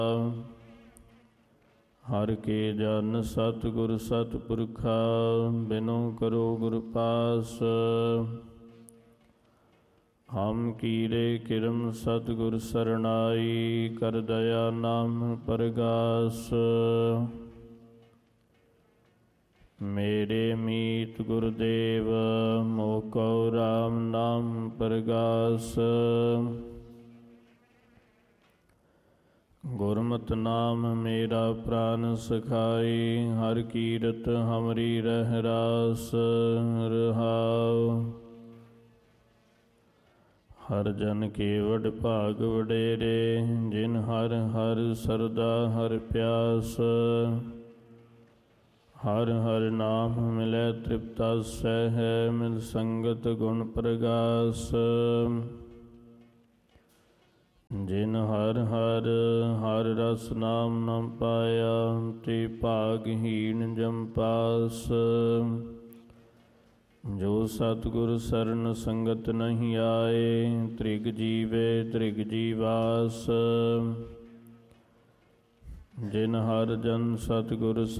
ਹਰ ਕੇ ਜਨ ਸਤਿਗੁਰ ਸਤਿਪੁਰਖਾ, ਬਿਨੁ ਕਰੋ ਗੁਰ ਪਾਸ। ਹਮ ਕੀਰੇ ਕਿਰਮ ਸਤਿਗੁਰ ਸਰਣਾਈ, ਕਰ ਦਇਆ ਨਾਮ ਪਰਗਾਸ। ਮੇਰੇ ਮੀਤ ਗੁਰਦੇਵ, ਮੋਹ ਕਉ ਰਾਮ ਨਾਮ ਪਰਗਾਸ। ਗੁਰਮਤਿ ਨਾਮ ਮੇਰਾ ਪ੍ਰਾਨ ਸਖਾਈ, ਹਰ ਕੀਰਤ ਹਮਰੀ ਰਹਿ ਰਾਸ। ਰਹਾਉ ਹਰ ਜਨ ਕੇ ਵਡ ਭਾਗ ਵਡੇਰੇ, ਜਿਨ ਹਰ ਹਰ ਸਰਦਾ ਹਰ ਪਿਆਸ। ਹਰ ਹਰ ਨਾਮ ਮਿਲੈ ਤ੍ਰਿਪਤਾਸੈ ਹੈ, ਮਿਲ ਸੰਗਤ ਗੁਣ ਪ੍ਰਗਾਸ। ਜਿਨ ਹਰ ਹਰ ਹਰ ਰਸ ਨਾਮ ਨ ਪਾਇਆ, ਤੇ ਭਾਗਹੀਣ ਜਮ ਪਾਸ। ਜੋ ਸਤਿਗੁਰ ਸਰਨ ਸੰਗਤ ਨਹੀਂ ਆਏ, ਤ੍ਰਿਗ ਜੀਵੇ ਤ੍ਰਿਗ ਜੀਵਾਸ। ਜਿਨ ਹਰ ਜਨ ਸਤਿਗੁਰ